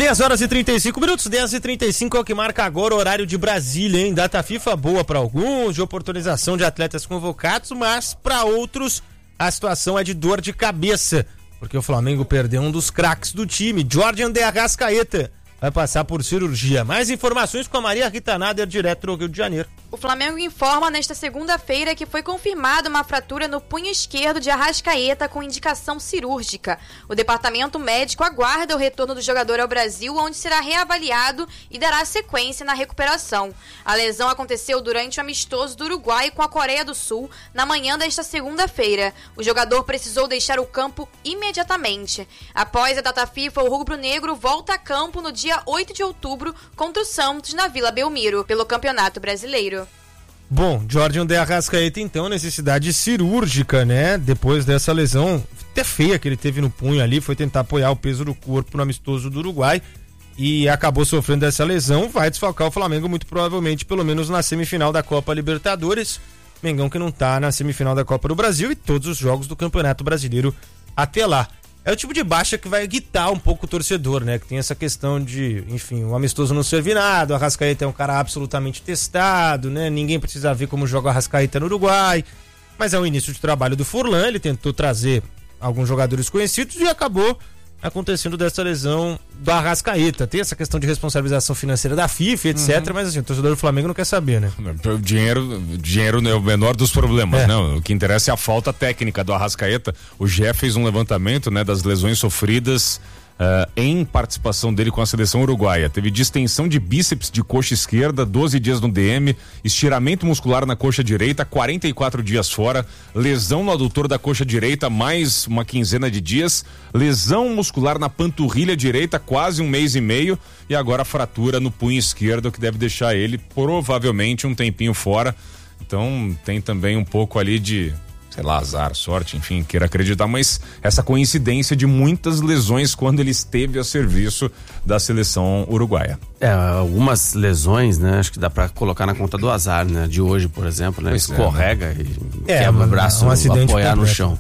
10h35, 10h35 é o que marca agora o horário de Brasília, hein? Data FIFA boa para alguns, de oportunização de atletas convocados, mas para outros a situação é de dor de cabeça, porque o Flamengo perdeu um dos craques do time, Jorge de Arrascaeta. Vai passar por cirurgia. Mais informações com a Maria Rita Nader, direto do Rio de Janeiro. O Flamengo informa nesta segunda-feira que foi confirmada uma fratura no punho esquerdo de Arrascaeta com indicação cirúrgica. O departamento médico aguarda o retorno do jogador ao Brasil, onde será reavaliado e dará sequência na recuperação. A lesão aconteceu durante o amistoso do Uruguai com a Coreia do Sul na manhã desta segunda-feira. O jogador precisou deixar o campo imediatamente. Após a data FIFA, o rubro-negro volta a campo no dia 8 de outubro contra o Santos na Vila Belmiro, pelo Campeonato Brasileiro. Bom, Jorge de Arrascaeta, então, necessidade cirúrgica, né? Depois dessa lesão até feia que ele teve no punho ali, foi tentar apoiar o peso do corpo no amistoso do Uruguai e acabou sofrendo essa lesão, vai desfalcar o Flamengo muito provavelmente, pelo menos na semifinal da Copa Libertadores. Mengão que não tá na semifinal da Copa do Brasil e todos os jogos do Campeonato Brasileiro até lá. É o tipo de baixa que vai irritar um pouco o torcedor, né? Que tem essa questão de, enfim, o amistoso não servir nada, o Arrascaeta é um cara absolutamente testado, né? Ninguém precisa ver como joga o Arrascaeta no Uruguai. Mas é o início de trabalho do Furlan, ele tentou trazer alguns jogadores conhecidos e acabou acontecendo dessa lesão do Arrascaeta. Tem essa questão de responsabilização financeira da FIFA, etc. Mas assim, o torcedor do Flamengo não quer saber, né? O dinheiro é o menor dos problemas, né? O que interessa é a falta técnica do Arrascaeta. O Gé fez um levantamento, né, das lesões sofridas em participação dele com a seleção uruguaia. Teve distensão de bíceps de coxa esquerda, 12 dias no DM, estiramento muscular na coxa direita, 44 dias fora, lesão no adutor da coxa direita, mais uma quinzena de dias, lesão muscular na panturrilha direita, quase um mês e meio, e agora fratura no punho esquerdo, que deve deixar ele provavelmente um tempinho fora. Então tem também um pouco ali de, sei lá, azar, sorte, enfim, queira acreditar, mas essa coincidência de muitas lesões quando ele esteve a serviço da seleção uruguaia. Algumas lesões, né, acho que dá pra colocar na conta do azar, né, de hoje, por exemplo, né, escorrega e quebra o braço, apoiar no chão.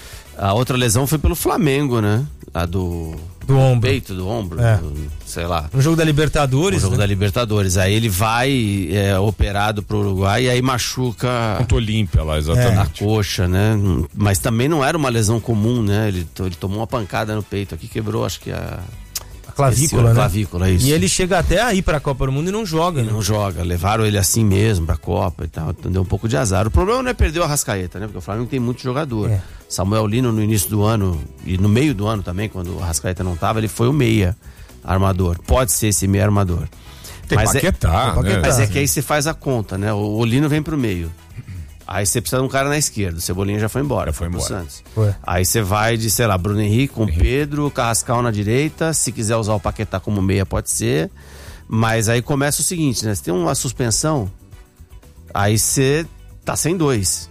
A outra lesão foi pelo Flamengo, né, a do ombro. Peito, do ombro, sei lá. No jogo da Libertadores. No jogo da Libertadores. Aí ele vai operado pro Uruguai e aí machuca contra o Olímpia lá, exatamente. A coxa, né? Mas também não era uma lesão comum, né? Ele tomou uma pancada no peito aqui, quebrou, acho que a clavícula, né? Clavícula, isso. E ele chega até aí pra Copa do Mundo e não joga, né? Não joga, levaram ele assim mesmo pra Copa e tal, deu um pouco de azar. O problema não é perder o Arrascaeta, né? Porque o Flamengo tem muito jogador. Samuel Lino no início do ano e no meio do ano também, quando o Arrascaeta não tava, ele foi o meia armador. Pode ser esse meia armador. Tem Paquetá, né? Mas é que aí você faz a conta, né? O Lino vem pro meio. Aí você precisa de um cara na esquerda. O Cebolinha já foi embora. Santos. Aí você vai de, sei lá, Bruno Henrique com Pedro, Carrascal na direita. Se quiser usar o Paquetá como meia, pode ser. Mas aí começa o seguinte, né? Você tem uma suspensão, aí você tá sem dois.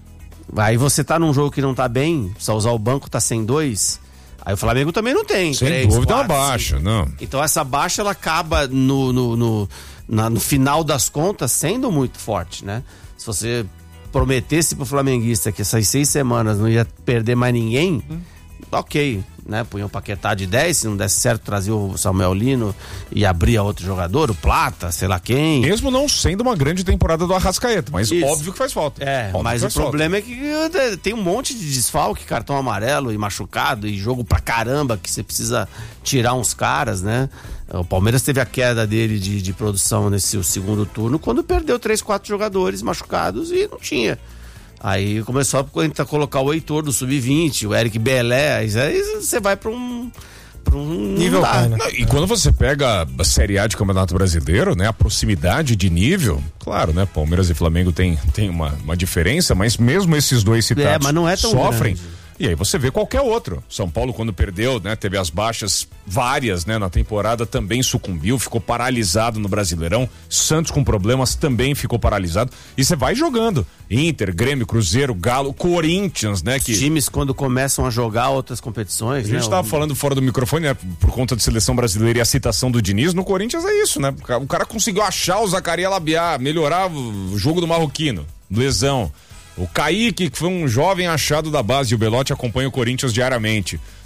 Aí você tá num jogo que não tá bem, precisa usar o banco, tá sem dois. Aí o Flamengo também não tem. Sem dúvida, uma baixa, não. Então essa baixa, ela acaba no final das contas sendo muito forte, né? Se você prometesse pro flamenguista que essas 6 semanas não ia perder mais ninguém, ok, né? Punha o Paquetá de 10, se não desse certo, trazia o Samuel Lino e abria outro jogador, o Plata, sei lá quem. Mesmo não sendo uma grande temporada do Arrascaeta, mas óbvio que faz falta. Mas o problema é que tem um monte de desfalque, cartão amarelo e machucado e jogo pra caramba que você precisa tirar uns caras, né? O Palmeiras teve a queda dele de produção nesse segundo turno quando perdeu 3, 4 jogadores machucados e não tinha. Aí começou a colocar o Heitor do Sub-20, o Eric Belé, aí você vai pra um nível. E quando você pega a Série A de Campeonato Brasileiro, né, a proximidade de nível, claro, né, Palmeiras e Flamengo tem uma diferença, mas mesmo esses dois citados mas não é tão sofrem. Grande. E aí você vê qualquer outro. São Paulo, quando perdeu, né, teve as baixas várias, né, na temporada, também sucumbiu, ficou paralisado no Brasileirão. Santos com problemas também ficou paralisado. E você vai jogando. Inter, Grêmio, Cruzeiro, Galo, Corinthians, né? Que... times quando começam a jogar outras competições, A gente tava falando fora do microfone, né, por conta de seleção brasileira e a citação do Diniz, no Corinthians é isso, né? O cara conseguiu achar o Zacarias Labiá, melhorar o jogo do Marroquino, lesão. O Kaique, que foi um jovem achado da base, e o Belotti acompanha o Corinthians diariamente.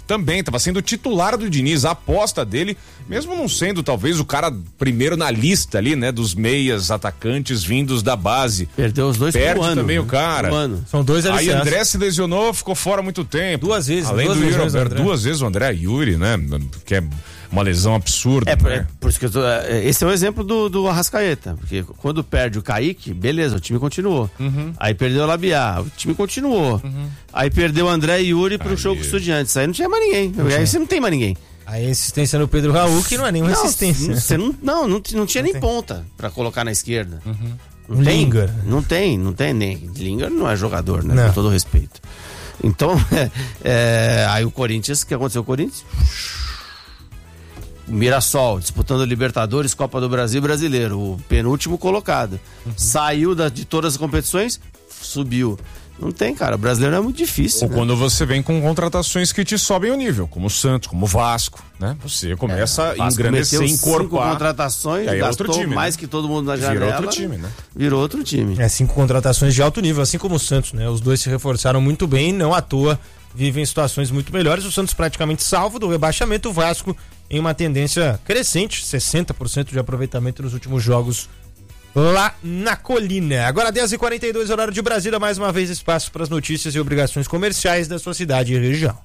também estava sendo titular do Diniz, a aposta dele, mesmo não sendo talvez o cara primeiro na lista ali, né, dos meias atacantes vindos da base. Perdeu os dois Perde também o cara. São dois Aí André se lesionou, ficou fora muito tempo. 2 vezes. Além do Yuri Alberto, 2 vezes o André Yuri, né, que é uma lesão absurda. Né? Por isso que esse é o exemplo do Arrascaeta, porque quando perde o Kaique, beleza, o time continuou. Aí perdeu o Labiá, o time continuou. Aí perdeu o André e Yuri pro jogo com Estudiantes, aí não tinha mais ninguém. Aí você não tem mais ninguém. A insistência no Pedro Raul, que não é nenhuma insistência. Você não tinha nem ponta pra colocar na esquerda. Não tem? Lingard. Não tem nem. Lingard não é jogador, né? Não. Com todo respeito. Então, aí o Corinthians, o que aconteceu com o Corinthians? Mirassol, disputando Libertadores, Copa do Brasil e Brasileiro, o penúltimo colocado. Saiu de todas as competições, subiu. Não tem, cara, o brasileiro é muito difícil. Ou né? Quando você vem com contratações que te sobem o nível, como o Santos, como o Vasco, né? Você começa a engrandecer, encorpar. 5 contratações, aí gastou outro time, mais né? que todo mundo na janela. Virou outro time, né? Virou outro time. 5 contratações de alto nível, assim como o Santos, né? Os dois se reforçaram muito bem, não à toa vivem situações muito melhores. O Santos praticamente salvo do rebaixamento, o Vasco em uma tendência crescente, 60% de aproveitamento nos últimos jogos lá na Colina. Agora 10h42, horário de Brasília, mais uma vez espaço para as notícias e obrigações comerciais da sua cidade e região.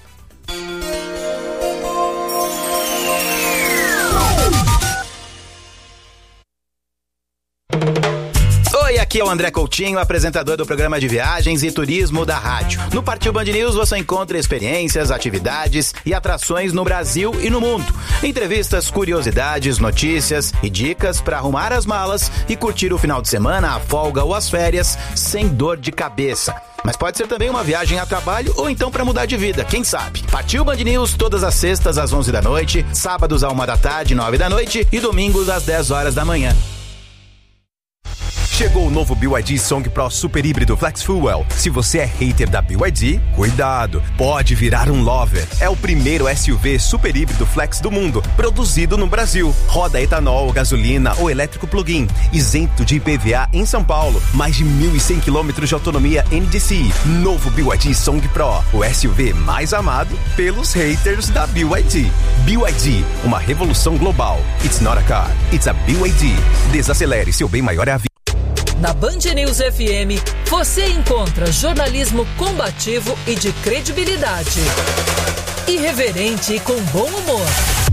Oi, aqui é o André Coutinho, apresentador do programa de viagens e turismo da rádio. No Partiu Band News você encontra experiências, atividades e atrações no Brasil e no mundo. Entrevistas, curiosidades, notícias e dicas para arrumar as malas e curtir o final de semana, a folga ou as férias sem dor de cabeça. Mas pode ser também uma viagem a trabalho ou então para mudar de vida, quem sabe? Partiu Band News todas as sextas às 11 da noite, sábados à 1 da tarde, 9 da noite e domingos às 10 horas da manhã. Chegou o novo BYD Song Pro Super Híbrido Flex Fuel. Se você é hater da BYD, cuidado, pode virar um lover. É o primeiro SUV super híbrido flex do mundo, produzido no Brasil. Roda etanol, gasolina ou elétrico plug-in, isento de IPVA em São Paulo. Mais de 1.100 km de autonomia NDCi. Novo BYD Song Pro, o SUV mais amado pelos haters da BYD. BYD, uma revolução global. It's not a car, it's a BYD. Desacelere, seu bem maior é a vida. Na Band News FM, você encontra jornalismo combativo e de credibilidade. Irreverente e com bom humor.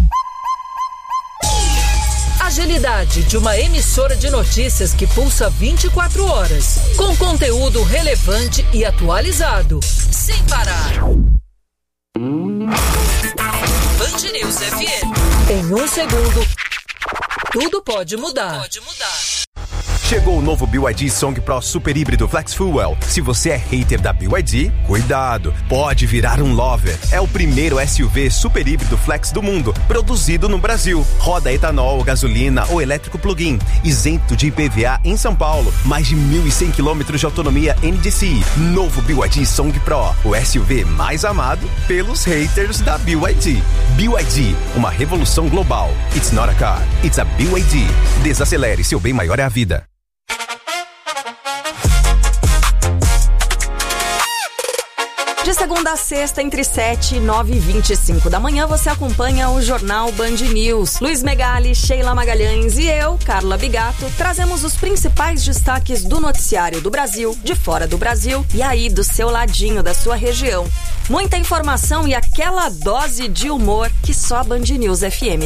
Agilidade de uma emissora de notícias que pulsa 24 horas. Com conteúdo relevante e atualizado. Sem parar. Band News FM. Em 1 segundo, tudo pode mudar. Chegou o novo BYD Song Pro Super Híbrido Flex Fuel. Se você é hater da BYD, cuidado, pode virar um lover. É o primeiro SUV super híbrido flex do mundo, produzido no Brasil. Roda etanol, gasolina ou elétrico plug-in, isento de IPVA em São Paulo. Mais de 1.100 km de autonomia NDCi. Novo BYD Song Pro, o SUV mais amado pelos haters da BYD. BYD, uma revolução global. It's not a car, it's a BYD. Desacelere, seu bem maior é a vida. De segunda a sexta, entre 7 e 9h25 da manhã, você acompanha o Jornal Band News. Luiz Megali, Sheila Magalhães e eu, Carla Bigato, trazemos os principais destaques do noticiário do Brasil, de fora do Brasil e aí do seu ladinho, da sua região. Muita informação e aquela dose de humor que só a Band News FM